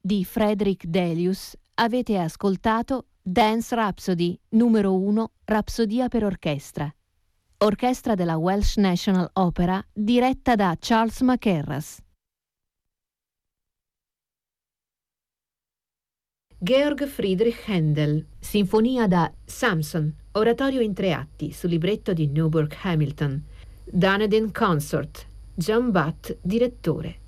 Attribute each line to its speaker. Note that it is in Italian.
Speaker 1: di Frederick Delius avete ascoltato Dance Rhapsody numero 1, Rapsodia per orchestra. Orchestra della Welsh National Opera diretta da Charles Mackerras. Georg Friedrich Händel, sinfonia da Samson, oratorio in 3 atti su libretto di Newburgh Hamilton. Dunedin Consort, John Butt, direttore.